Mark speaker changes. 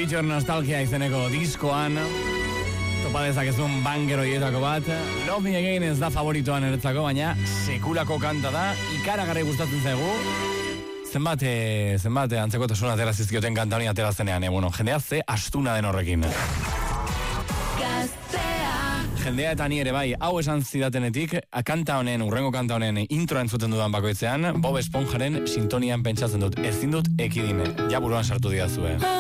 Speaker 1: Future Nostalgia izeneko diskoan topa dezakezun banger horietako bat. Love Me Again ez da favoritoan eretzako, baina sekulako kanta da, ikaragarri gustatzen zaigu. Zenbat antzekotasuna atera zizkioten kanta honi atera zenean, jendea ze astuna den horrekin. Jendea eta ni ere bai, hau esan zidatenetik, urrengo kanta honen intro entzuten dudan bakoitzean, Bob Esponjaren sintonian pentsatzen dut, ezin dut ekidin, ja buruan sartu didazue.